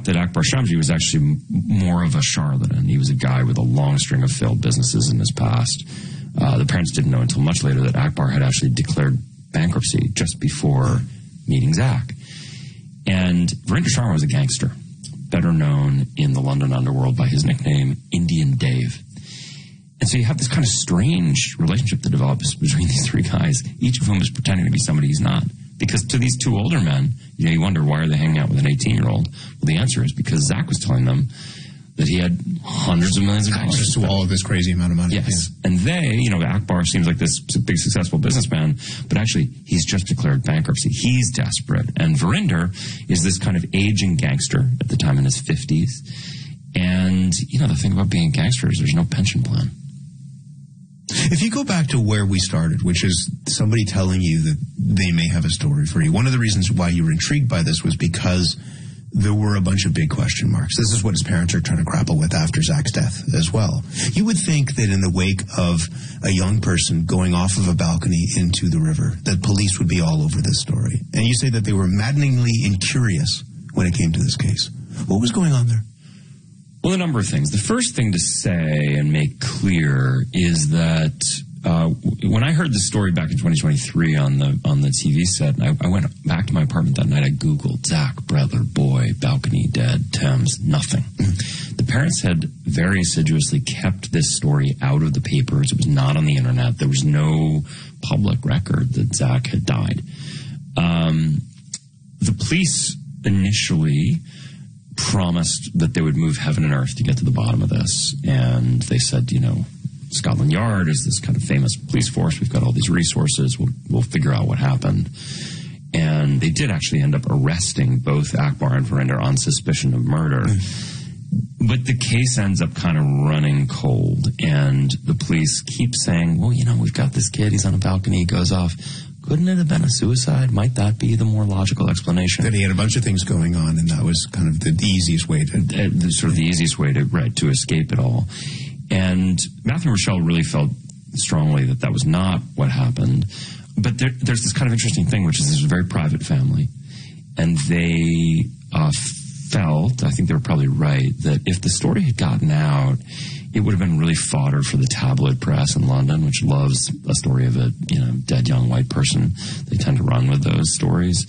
out that Akbar Shamji was actually more of a charlatan. He was a guy with a long string of failed businesses in his past. The parents didn't know until much later that Akbar had actually declared bankruptcy just before meeting Zach. And Verinder Sharma was a gangster, better known in the London underworld by his nickname, Indian Dave. And so you have this kind of strange relationship that develops between these three guys, each of whom is pretending to be somebody he's not. Because to these two older men, you wonder, why are they hanging out with an 18-year-old? Well, the answer is because Zach was telling them that he had hundreds of millions of dollars. Just all of this crazy amount of money. Yes. Yeah. And they, Akbar seems like this big successful businessman, but actually he's just declared bankruptcy. He's desperate. And Verinder is this kind of aging gangster at the time in his 50s. And, the thing about being a gangster is there's no pension plan. If you go back to where we started, which is somebody telling you that they may have a story for you, one of the reasons why you were intrigued by this was because there were a bunch of big question marks. This is what his parents are trying to grapple with after Zach's death as well. You would think that in the wake of a young person going off of a balcony into the river, that police would be all over this story. And you say that they were maddeningly incurious when it came to this case. What was going on there? Well, a number of things. The first thing to say and make clear is that when I heard the story back in 2023 on the TV set, I went back to my apartment that night. I Googled Zach, brother, boy, balcony, dead, Thames, nothing. The parents had very assiduously kept this story out of the papers. It was not on the internet. There was no public record that Zach had died. The police initially promised that they would move heaven and earth to get to the bottom of this. And they said, Scotland Yard is this kind of famous police force. We've got all these resources. We'll figure out what happened. And they did actually end up arresting both Akbar and Verinder on suspicion of murder. But the case ends up kind of running cold. And the police keep saying, well, we've got this kid. He's on a balcony. He goes off. Couldn't it have been a suicide? Might that be the more logical explanation? That he had a bunch of things going on, and that was kind of the easiest way to... the easiest way to escape it all. And Matthew and Rochelle really felt strongly that was not what happened. But there's this kind of interesting thing, which is this very private family. And they felt, I think they were probably right, that if the story had gotten out, it would have been really fodder for the tabloid press in London, which loves a story of a dead young white person. They tend to run with those stories.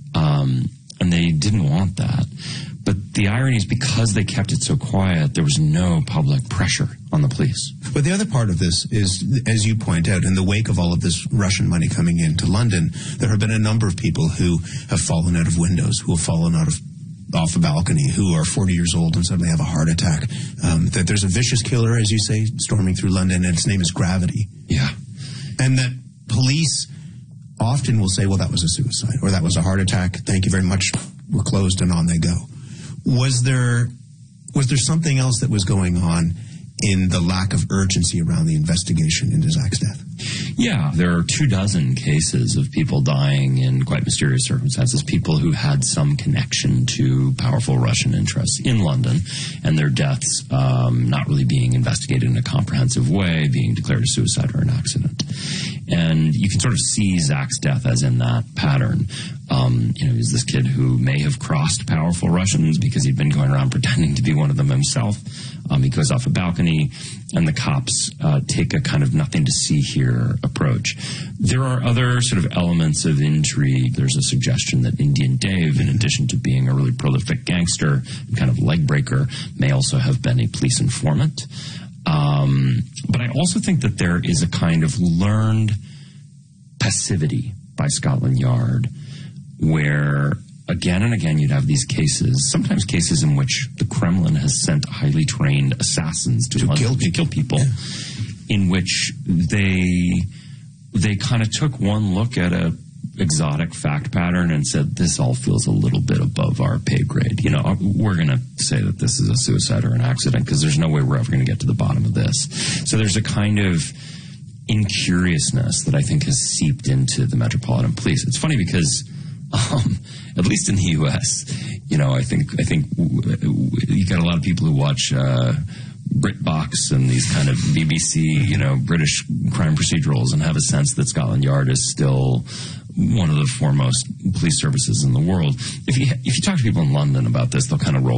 And they didn't want that. But the irony is because they kept it so quiet, there was no public pressure on the police. But the other part of this is, as you point out, in the wake of all of this Russian money coming into London, there have been a number of people who have fallen out of windows, who have fallen off a balcony, who are 40 years old and suddenly have a heart attack. That there's a vicious killer, as you say, storming through London, and its name is Gravity. Yeah. And that police often will say, well, that was a suicide, or that was a heart attack. Thank you very much. We're closed, and on they go. Was there something else that was going on in the lack of urgency around the investigation into Zach's death? Yeah, there are 24 cases of people dying in quite mysterious circumstances, people who had some connection to powerful Russian interests in London, and their deaths not really being investigated in a comprehensive way, being declared a suicide or an accident. And you can sort of see Zach's death as in that pattern. He's this kid who may have crossed powerful Russians because he'd been going around pretending to be one of them himself. He goes off a balcony, and the cops take a kind of nothing to see here approach. There are other sort of elements of intrigue. There's a suggestion that Indian Dave, in addition to being a really prolific gangster and kind of leg breaker, may also have been a police informant. But I also think that there is a kind of learned passivity by Scotland Yard where again and again you'd have these cases, sometimes cases in which the Kremlin has sent highly trained assassins to kill people, in which they kind of took one look at a exotic fact pattern and said, this all feels a little bit above our pay grade. We're going to say that this is a suicide or an accident because there's no way we're ever going to get to the bottom of this. So there's a kind of incuriousness that I think has seeped into the Metropolitan Police. It's funny because at least in the U.S., I think you got a lot of people who watch BritBox and these kind of BBC, British crime procedurals and have a sense that Scotland Yard is still one of the foremost police services in the world. If you talk to people in London about this, they'll kind of roll